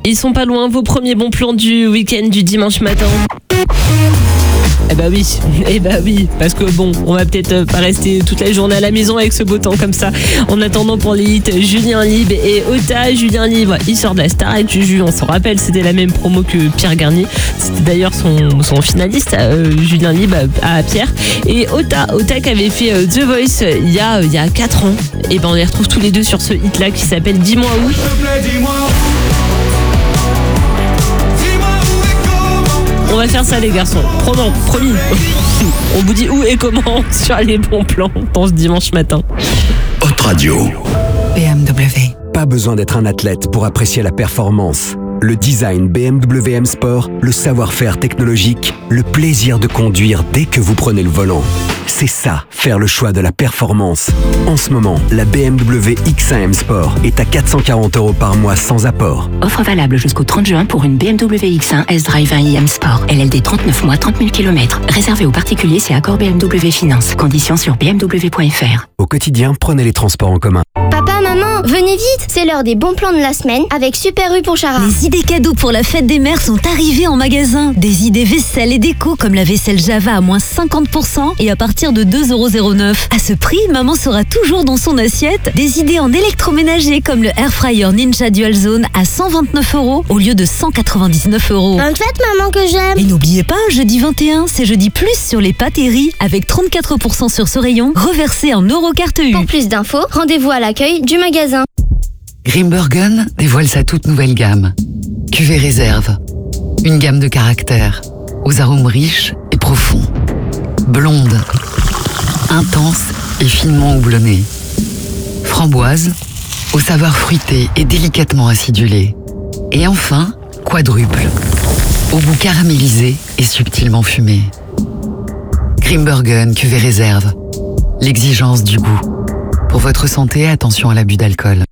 Ils sont pas loin, vos premiers bons plans du week-end du dimanche matin. Eh bah oui, parce que bon, on va peut-être pas rester toute la journée à la maison avec ce beau temps comme ça. En attendant, pour les hits, Julien Libre et Ota. Julien Libre, il sort de la Starac. Juju, on s'en rappelle, c'était la même promo que Pierre Garnier. C'était d'ailleurs son finaliste, Julien Libre, à Pierre. Et Ota qui avait fait The Voice il y a 4 ans. Et ben on les retrouve tous les deux sur ce hit-là qui s'appelle Dis-moi où. On va faire ça les garçons, promis. On vous dit où et comment sur les bons plans dans ce dimanche matin. Hot Radio. BMW. Pas besoin d'être un athlète pour apprécier la performance. Le design BMW M Sport, le savoir-faire technologique, le plaisir de conduire dès que vous prenez le volant. C'est ça, faire le choix de la performance. En ce moment, la BMW X1 M Sport est à 440 € par mois sans apport. Offre valable jusqu'au 30 juin pour une BMW X1 S-Drive 1 iM Sport. LLD 39 mois, 30 000 km. Réservé aux particuliers, c'est accord BMW Finance. Conditions sur bmw.fr. Au quotidien, prenez les transports en commun. Papa, maman, venez vite, c'est l'heure des bons plans de la semaine avec Super U Pontcharra. Les idées cadeaux pour la fête des mères sont arrivées en magasin. Des idées vaisselle et déco comme la vaisselle Java à moins 50% et à partir de 2,09 €. À ce prix, maman sera toujours dans son assiette. Des idées en électroménager comme le Air Fryer Ninja Dual Zone à 129 € au lieu de 199 €. Un fait, maman, que j'aime. Et n'oubliez pas, jeudi 21, c'est jeudi plus sur les pâtes et riz avec 34% sur ce rayon reversé en Eurocarte U. Pour plus d'infos, rendez-vous à l'accueil du magasin. Grimbergen dévoile sa toute nouvelle gamme. Cuvée réserve. Une gamme de caractères, aux arômes riches et profonds. Blonde, intense et finement houblonnée. Framboise, aux saveurs fruitées et délicatement acidulées. Et enfin, quadruple, au goût caramélisé et subtilement fumé. Grimbergen cuvée réserve. L'exigence du goût. Pour votre santé, attention à l'abus d'alcool.